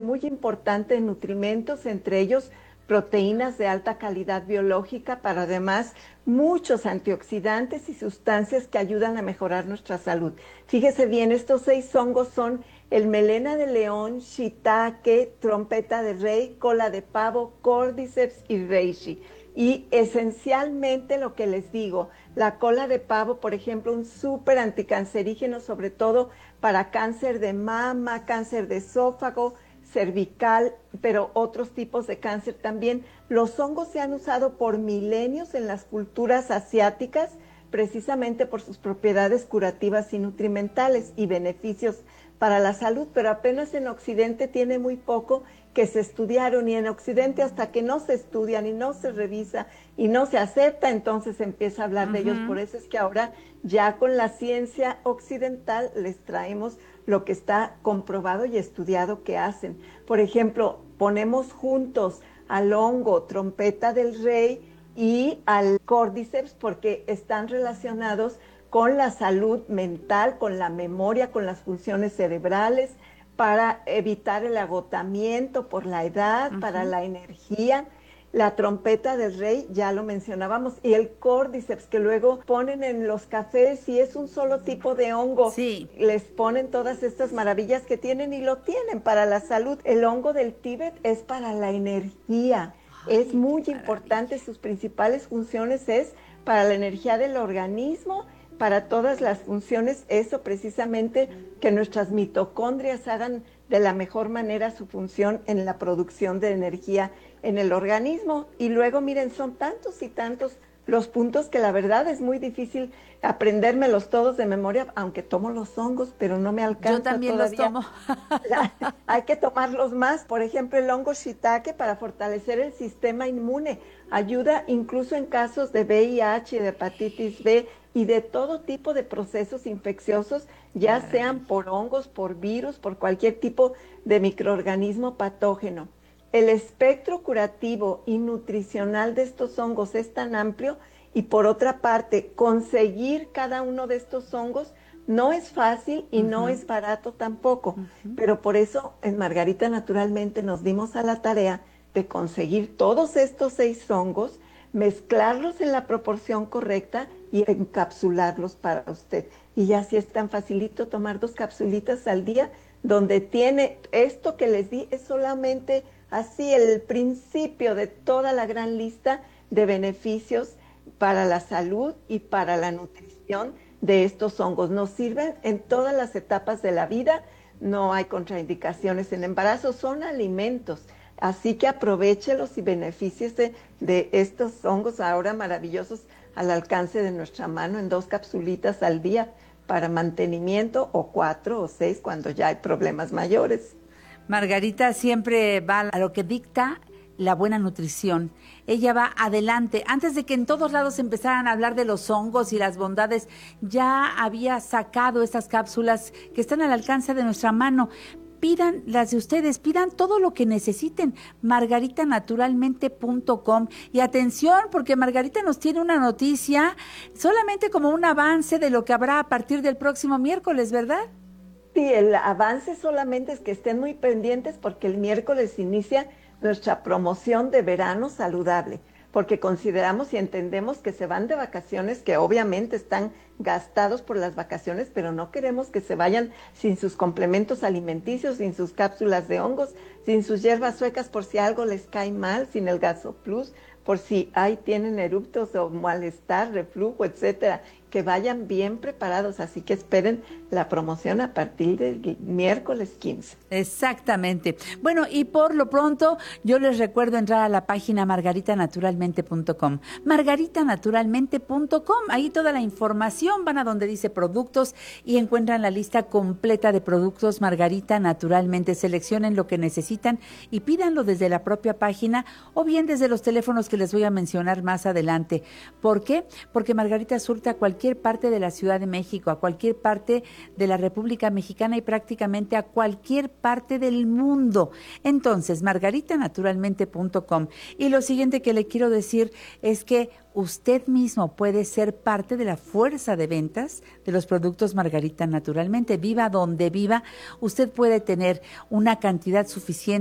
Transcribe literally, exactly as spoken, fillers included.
muy importante de nutrimentos, entre ellos proteínas de alta calidad biológica, pero además muchos antioxidantes y sustancias que ayudan a mejorar nuestra salud. Fíjese bien, estos seis hongos son el melena de león, shiitake, trompeta de rey, cola de pavo, cordyceps y reishi. Y esencialmente lo que les digo, la cola de pavo, por ejemplo, un súper anticancerígeno, sobre todo para cáncer de mama, cáncer de esófago, cervical, pero otros tipos de cáncer también. Los hongos se han usado por milenios en las culturas asiáticas, precisamente por sus propiedades curativas y nutrimentales y beneficios para la salud, pero apenas en Occidente tiene muy poco que se estudiaron, y en Occidente hasta que no se estudian y no se revisa y no se acepta, entonces se empieza a hablar uh-huh. de ellos. Por eso es que ahora ya con la ciencia occidental les traemos lo que está comprobado y estudiado que hacen. Por ejemplo, ponemos juntos al hongo trompeta del rey y al cordyceps porque están relacionados con la salud mental, con la memoria, con las funciones cerebrales, para evitar el agotamiento por la edad, uh-huh. para la energía. La trompeta del rey, ya lo mencionábamos, y el cordyceps, que luego ponen en los cafés y es un solo tipo de hongo. Sí. Les ponen todas estas maravillas que tienen y lo tienen para la salud. El hongo del Tíbet es para la energía. Ay, es muy importante, sus principales funciones es para la energía del organismo, para todas las funciones, eso precisamente, que nuestras mitocondrias hagan de la mejor manera su función en la producción de energía en el organismo. Y luego, miren, son tantos y tantos los puntos que la verdad es muy difícil aprendérmelos todos de memoria, aunque tomo los hongos, pero no me alcanza. Yo también todavía. los tomo. La, hay que tomarlos más. Por ejemplo, el hongo shiitake para fortalecer el sistema inmune. Ayuda incluso en casos de V I H, de hepatitis B y de todo tipo de procesos infecciosos, ya Caray. sean por hongos, por virus, por cualquier tipo de microorganismo patógeno. El espectro curativo y nutricional de estos hongos es tan amplio, y por otra parte, conseguir cada uno de estos hongos no es fácil y uh-huh. no es barato tampoco, uh-huh. pero por eso en Margarita Naturalmente nos dimos a la tarea de conseguir todos estos seis hongos, mezclarlos en la proporción correcta y encapsularlos para usted. Y ya si es tan facilito tomar dos capsulitas al día, donde tiene esto que les di, es solamente así el principio de toda la gran lista de beneficios para la salud y para la nutrición de estos hongos. Nos sirven en todas las etapas de la vida, no hay contraindicaciones en embarazo, son alimentos. Así que aprovéchelos y benefíciese de estos hongos ahora maravillosos al alcance de nuestra mano en dos capsulitas al día para mantenimiento, o cuatro o seis cuando ya hay problemas mayores. Margarita siempre va a lo que dicta la buena nutrición. Ella va adelante. Antes de que en todos lados empezaran a hablar de los hongos y las bondades, ya había sacado estas cápsulas que están al alcance de nuestra mano. Pidan las de ustedes, pidan todo lo que necesiten, margarita naturalmente punto com. Y atención, porque Margarita nos tiene una noticia, solamente como un avance de lo que habrá a partir del próximo miércoles, ¿verdad? Sí, el avance solamente es que estén muy pendientes, porque el miércoles inicia nuestra promoción de verano saludable, porque consideramos y entendemos que se van de vacaciones, que obviamente están gastados por las vacaciones, pero no queremos que se vayan sin sus complementos alimenticios, sin sus cápsulas de hongos, sin sus hierbas suecas por si algo les cae mal, sin el Gaso Plus, por si ahí tienen eruptos o malestar, reflujo, etcétera, que vayan bien preparados. Así que esperen la promoción a partir del miércoles quince. Exactamente. Bueno, y por lo pronto yo les recuerdo entrar a la página margarita naturalmente punto com. margarita naturalmente punto com. Ahí toda la información, van a donde dice productos y encuentran la lista completa de productos Margarita Naturalmente. Seleccionen lo que necesitan y pídanlo desde la propia página o bien desde los teléfonos que les voy a mencionar más adelante. ¿Por qué? Porque Margarita surta a cualquier parte de la Ciudad de México, a cualquier parte de la República Mexicana y prácticamente a cualquier parte del mundo. Entonces, margarita naturalmente punto com. Y lo siguiente que le quiero decir es que usted mismo puede ser parte de la fuerza de ventas de los productos Margarita Naturalmente. Viva donde viva, usted puede tener una cantidad suficiente